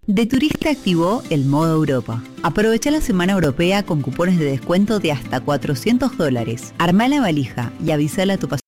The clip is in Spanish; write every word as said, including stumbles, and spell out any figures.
De Turista activó el modo Europa. Aprovecha la semana europea con cupones de descuento de hasta cuatrocientos dólares. Armá la valija y avísale a tu